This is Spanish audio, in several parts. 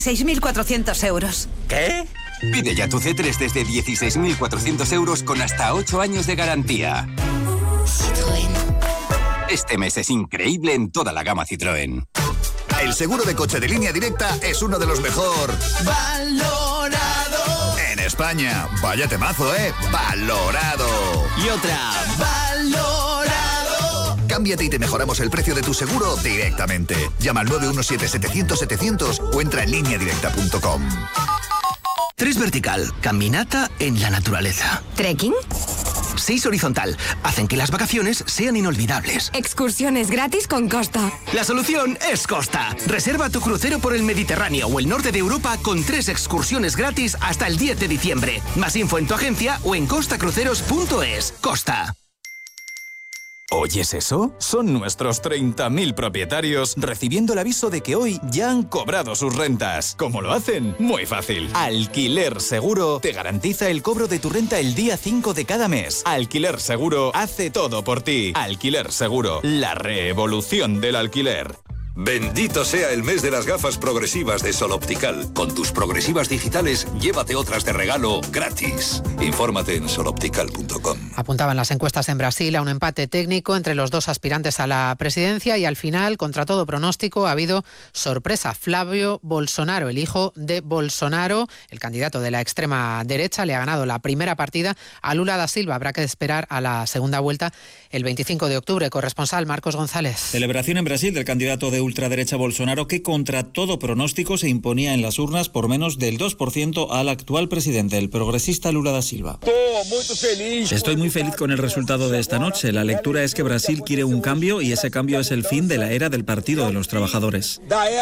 6.400 euros. ¿Qué? Pide ya tu C3 desde 16.400 euros con hasta 8 años de garantía. Citroën. Este mes es increíble en toda la gama Citroën. El seguro de coche de Línea Directa es uno de los mejor valorado en España. Vaya temazo, valorado. Y otra, valorado. Cámbiate y te mejoramos el precio de tu seguro directamente. Llama al 917-700-700 o entra en lineadirecta.com. 3 vertical, caminata en la naturaleza. ¿Trekking? 6 horizontal, hacen que las vacaciones sean inolvidables. Excursiones gratis con Costa. La solución es Costa. Reserva tu crucero por el Mediterráneo o el norte de Europa con 3 excursiones gratis hasta el 10 de diciembre. Más info en tu agencia o en costacruceros.es. Costa. ¿Oyes eso? Son nuestros 30.000 propietarios recibiendo el aviso de que hoy ya han cobrado sus rentas. ¿Cómo lo hacen? Muy fácil. Alquiler Seguro te garantiza el cobro de tu renta el día 5 de cada mes. Alquiler Seguro hace todo por ti. Alquiler Seguro, la revolución del alquiler. Bendito sea el mes de las gafas progresivas de Sol Optical. Con tus progresivas digitales, llévate otras de regalo gratis. Infórmate en soloptical.com. Apuntaban las encuestas en Brasil a un empate técnico entre los dos aspirantes a la presidencia y al final, contra todo pronóstico, ha habido sorpresa. Flávio Bolsonaro, el hijo de Bolsonaro, el candidato de la extrema derecha, le ha ganado la primera partida a Lula da Silva. Habrá que esperar a la segunda vuelta el 25 de octubre. Corresponsal Marcos González. Celebración en Brasil del candidato de ultraderecha Bolsonaro, que contra todo pronóstico se imponía en las urnas por menos del 2% al actual presidente, el progresista Lula da Silva. Estoy muy feliz con el resultado de esta noche. La lectura es que Brasil quiere un cambio y ese cambio es el fin de la era del Partido de los Trabajadores.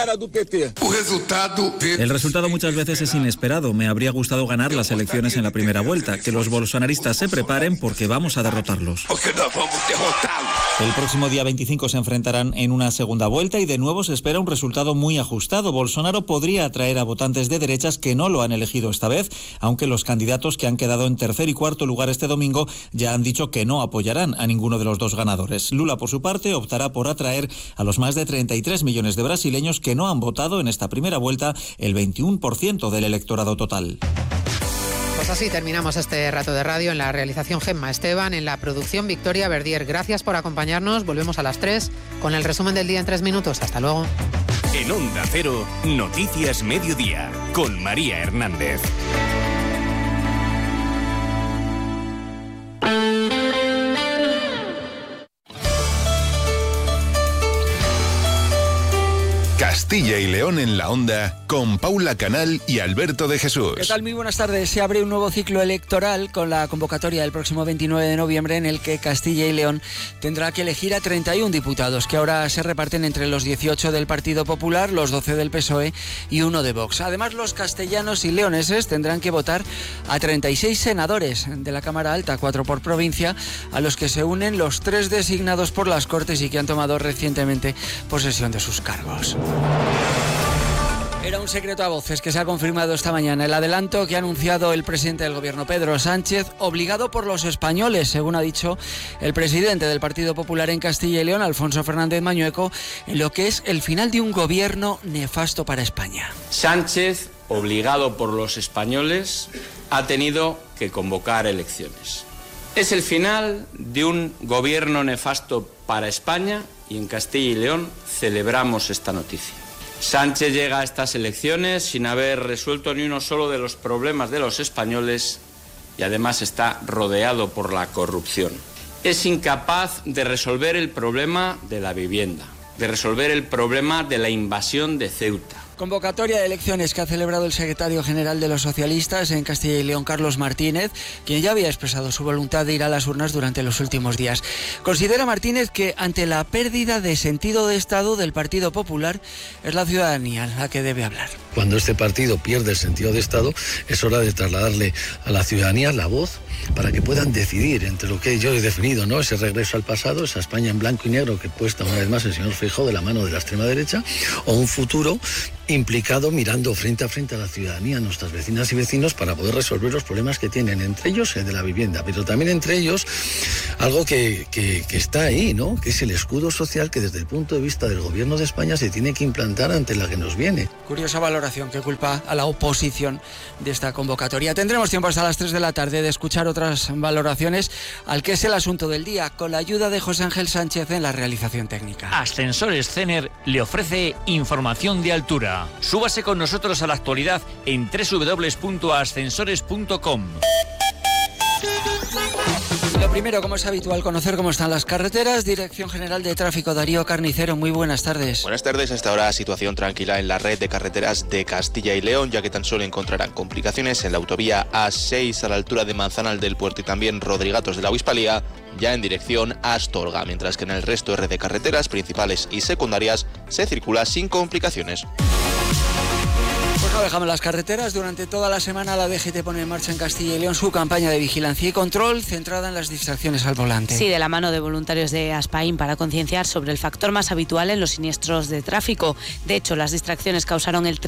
El resultado muchas veces es inesperado. Me habría gustado ganar las elecciones en la primera vuelta. Que los bolsonaristas se preparen porque vamos a derrotarlos. El próximo día 25 se enfrentarán en una segunda vuelta y de nuevo se espera un resultado muy ajustado. Bolsonaro podría atraer a votantes de derechas que no lo han elegido esta vez, aunque los candidatos que han quedado en tercer y cuarto lugar este domingo ya han dicho que no apoyarán a ninguno de los dos ganadores. Lula, por su parte, optará por atraer a los más de 33 millones de brasileños que no han votado en esta primera vuelta, el 21% del electorado total. Pues así terminamos este rato de radio. En la realización Gemma Esteban, en la producción Victoria Verdier. Gracias por acompañarnos. Volvemos a las 3 con el resumen del día en 3 minutos. Hasta luego. En Onda Cero, Noticias Mediodía, con María Hernández. Castilla y León en la Onda, con Paula Canal y Alberto de Jesús. ¿Qué tal? Muy buenas tardes. Se abre un nuevo ciclo electoral con la convocatoria del próximo 29 de noviembre en el que Castilla y León tendrá que elegir a 31 diputados, que ahora se reparten entre los 18 del Partido Popular, los 12 del PSOE y 1 de Vox. Además, los castellanos y leoneses tendrán que votar a 36 senadores de la Cámara Alta, 4 por provincia, a los que se unen los 3 designados por las Cortes y que han tomado recientemente posesión de sus cargos. Era un secreto a voces que se ha confirmado esta mañana. El adelanto que ha anunciado el presidente del gobierno, Pedro Sánchez, obligado por los españoles, según ha dicho el presidente del Partido Popular en Castilla y León, Alfonso Fernández Mañueco, en lo que es el final de un gobierno nefasto para España. Sánchez, obligado por los españoles, ha tenido que convocar elecciones. Es el final de un gobierno nefasto para España y en Castilla y León celebramos esta noticia. Sánchez llega a estas elecciones sin haber resuelto ni uno solo de los problemas de los españoles y además está rodeado por la corrupción. Es incapaz de resolver el problema de la vivienda, de resolver el problema de la invasión de Ceuta. Convocatoria de elecciones que ha celebrado el secretario general de los socialistas en Castilla y León, Carlos Martínez, quien ya había expresado su voluntad de ir a las urnas durante los últimos días. Considera Martínez que ante la pérdida de sentido de Estado del Partido Popular es la ciudadanía la que debe hablar. Cuando este partido pierde el sentido de Estado es hora de trasladarle a la ciudadanía la voz para que puedan decidir entre lo que yo he definido, ¿no? Ese regreso al pasado, esa España en blanco y negro que puesta una vez más el señor Feijóo de la mano de la extrema derecha, o un futuro implicado mirando frente a frente a la ciudadanía, a nuestras vecinas y vecinos, para poder resolver los problemas que tienen, entre ellos el de la vivienda, pero también entre ellos algo que está ahí, ¿no? Que es el escudo social que desde el punto de vista del gobierno de España se tiene que implantar ante la que nos viene. Curiosa valoración que culpa a la oposición de esta convocatoria. Tendremos tiempo hasta las 3 de la tarde de escuchar otras valoraciones al que es el asunto del día, con la ayuda de José Ángel Sánchez en la realización técnica. Ascensores Cener le ofrece información de altura. Súbase con nosotros a la actualidad en www.ascensores.com. Lo primero, como es habitual, conocer cómo están las carreteras. Dirección General de Tráfico, Darío Carnicero, muy buenas tardes. Buenas tardes, hasta ahora situación tranquila en la red de carreteras de Castilla y León, ya que tan solo encontrarán complicaciones en la autovía A6 a la altura de Manzanal del Puerto y también Rodrigatos de la Obispalía, ya en dirección a Astorga, mientras que en el resto de red de carreteras principales y secundarias se circula sin complicaciones. Pues no dejamos las carreteras. Durante toda la semana la DGT pone en marcha en Castilla y León su campaña de vigilancia y control centrada en las distracciones al volante. Sí, de la mano de voluntarios de Aspain para concienciar sobre el factor más habitual en los siniestros de tráfico. De hecho, las distracciones causaron el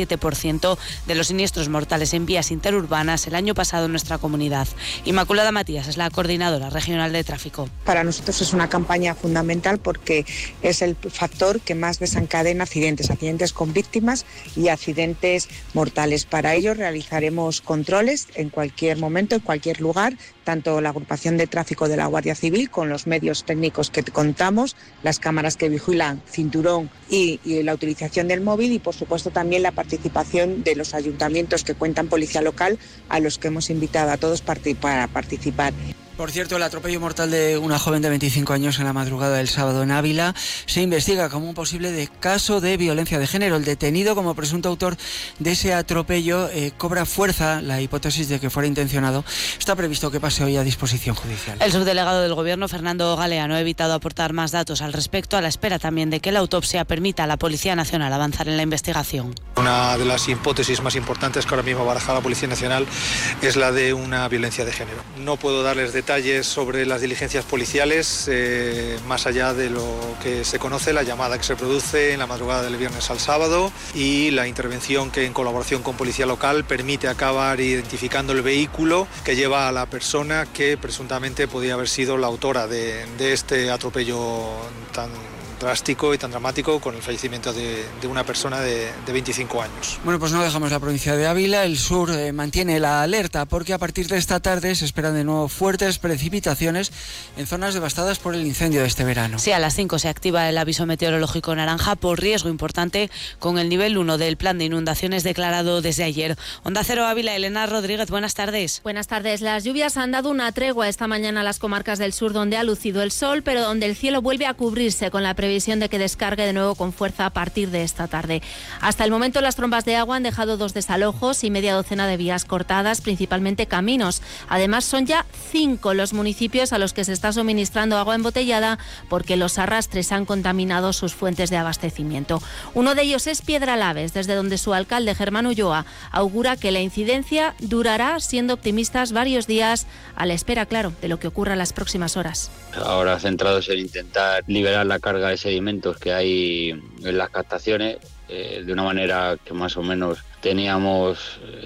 37% de los siniestros mortales en vías interurbanas el año pasado en nuestra comunidad. Inmaculada Matías es la coordinadora regional de tráfico. Para nosotros es una campaña fundamental porque es el factor que más desencadena accidentes con víctimas y accidentes mortales. Para ello realizaremos controles en cualquier momento, en cualquier lugar, tanto la agrupación de tráfico de la Guardia Civil con los medios técnicos que contamos, las cámaras que vigilan, cinturón y la utilización del móvil, y por supuesto también la participación de los ayuntamientos que cuentan policía local, a los que hemos invitado a todos para participar. Por cierto, el atropello mortal de una joven de 25 años en la madrugada del sábado en Ávila se investiga como un posible caso de violencia de género. El detenido como presunto autor de ese atropello cobra fuerza la hipótesis de que fuera intencionado. Está previsto que pase hoy a disposición judicial. El subdelegado del Gobierno, Fernando Galeano, ha evitado aportar más datos al respecto, a la espera también de que la autopsia permita a la Policía Nacional avanzar en la investigación. Una de las hipótesis más importantes que ahora mismo baraja la Policía Nacional es la de una violencia de género. No puedo darles detalles sobre las diligencias policiales, más allá de lo que se conoce, la llamada que se produce en la madrugada del viernes al sábado y la intervención que en colaboración con Policía Local permite acabar identificando el vehículo que lleva a la persona que presuntamente podía haber sido la autora de este atropello tan drástico y tan dramático, con el fallecimiento de una persona de 25 años. Bueno, pues no dejamos la provincia de Ávila. El sur mantiene la alerta porque a partir de esta tarde se esperan de nuevo fuertes precipitaciones en zonas devastadas por el incendio de este verano. Sí, a las 5 se activa el aviso meteorológico naranja por riesgo importante, con el nivel 1 del plan de inundaciones declarado desde ayer. Onda Cero Ávila, Elena Rodríguez, buenas tardes. Buenas tardes. Las lluvias han dado una tregua esta mañana a las comarcas del sur, donde ha lucido el sol, pero donde el cielo vuelve a cubrirse con la previsión de que descargue de nuevo con fuerza a partir de esta tarde. Hasta el momento las trombas de agua han dejado 2 desalojos y media docena de vías cortadas, principalmente caminos. Además son ya 5 los municipios a los que se está suministrando agua embotellada porque los arrastres han contaminado sus fuentes de abastecimiento. Uno de ellos es Piedralaves, desde donde su alcalde Germán Ulloa augura que la incidencia durará, siendo optimistas, varios días, a la espera, claro, de lo que ocurra en las próximas horas. Ahora centrados en intentar liberar la carga de sedimentos que hay en las captaciones, de una manera que más o menos teníamos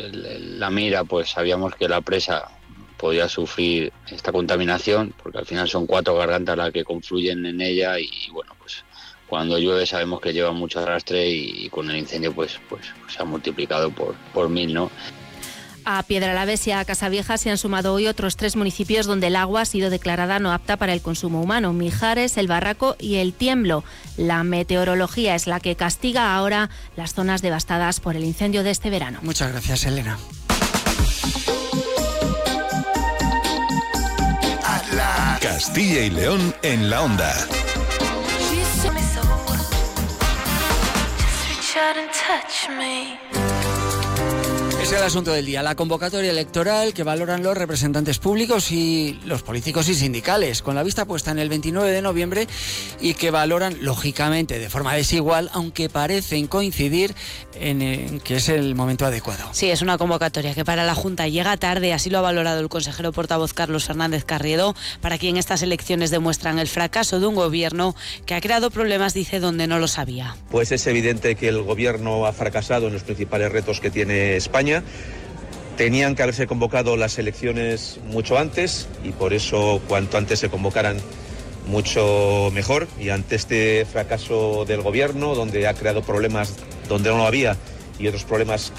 la mira, pues sabíamos que la presa podía sufrir esta contaminación, porque al final son 4 gargantas las que confluyen en ella y bueno, pues cuando llueve sabemos que lleva mucho arrastre y con el incendio pues se ha multiplicado por 1000, ¿no? A Piedralaves y a Casavieja se han sumado hoy otros 3 municipios donde el agua ha sido declarada no apta para el consumo humano: Mijares, El Barraco y El Tiemblo. La meteorología es la que castiga ahora las zonas devastadas por el incendio de este verano. Muchas gracias, Elena. Castilla y León en la onda. Es el asunto del día, la convocatoria electoral que valoran los representantes públicos y los políticos y sindicales, con la vista puesta en el 29 de noviembre y que valoran, lógicamente, de forma desigual, aunque parecen coincidir en que es el momento adecuado. Sí, es una convocatoria que para la Junta llega tarde, así lo ha valorado el consejero portavoz Carlos Fernández Carriedo, para quien estas elecciones demuestran el fracaso de un gobierno que ha creado problemas, dice, donde no los había. Pues es evidente que el gobierno ha fracasado en los principales retos que tiene España. Tenían que haberse convocado las elecciones mucho antes y por eso cuanto antes se convocaran mucho mejor, y ante este fracaso del gobierno, donde ha creado problemas donde no lo había y otros problemas